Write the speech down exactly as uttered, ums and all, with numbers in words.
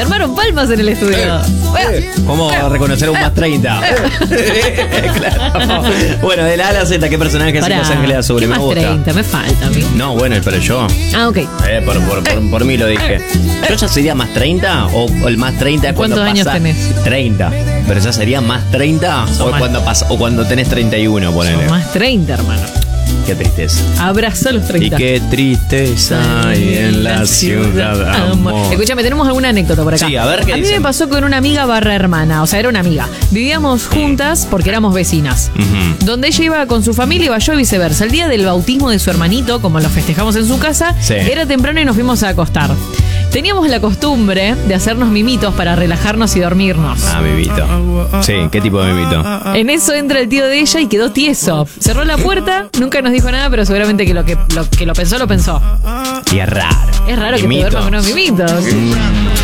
Se armaron palmas en el estudio. Eh, eh. ¿Cómo Eh. reconocer un más treinta? Claro. Bueno, de la A a la Z, ¿qué personaje hace Pará, Los Ángeles Azules? ¿qué Me más gusta. treinta? Me falta a mí. No, bueno, pero yo. Ah, ok. Eh, por, por, por, por mí lo dije. ¿Yo ya sería más treinta o, o el más treinta es cuando ¿Cuántos años pasa tenés? treinta. ¿Pero ya sería más treinta o más- cuando pasa o cuando tenés treinta y uno, ponele? Son más treinta, hermano. Qué tristeza. Abraza los Y treinta. qué tristeza hay en la ciudad, amor. Escúchame, tenemos alguna anécdota por acá. Sí, a ver qué A mí dicen. me pasó con una amiga barra hermana, o sea, era una amiga. Vivíamos juntas porque éramos vecinas. Ujú. Donde ella iba con su familia, iba yo y viceversa. El día del bautismo de su hermanito, como lo festejamos en su casa, Sí. era temprano y nos fuimos a acostar. Teníamos la costumbre de hacernos mimitos para relajarnos y dormirnos. Ah, mimito. Sí, ¿qué tipo de mimito? En eso entra el tío de ella y quedó tieso. Cerró la puerta, nunca nos dijo nada, pero seguramente que lo que lo, que lo pensó, lo pensó. Y es raro. Es raro que Mimito. te duermas con unos mimitos.